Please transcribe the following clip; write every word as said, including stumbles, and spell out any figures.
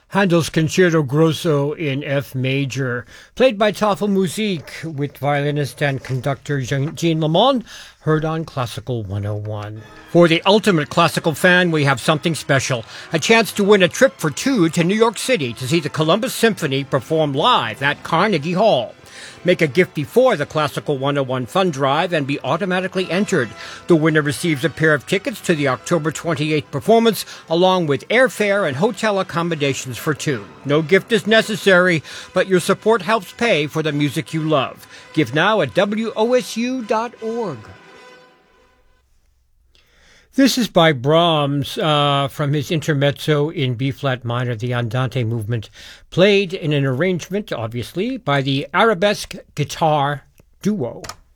Handel's Concerto Grosso in F major, played by Tafelmusik with violinist and conductor Jean Lamond, heard on Classical one oh one. For the ultimate classical fan, we have something special, a chance to win a trip for two to New York City to see the Columbus Symphony perform live at Carnegie Hall. Make a gift before the Classical one oh one Fund Drive and be automatically entered. The winner receives a pair of tickets to the October twenty-eighth performance, along with airfare and hotel accommodations for two. No gift is necessary, but your support helps pay for the music you love. Give now at W O S U dot org. This is by Brahms uh, from his Intermezzo in B-flat minor, the Andante movement, played in an arrangement, obviously, by the Arabesque Guitar Duo.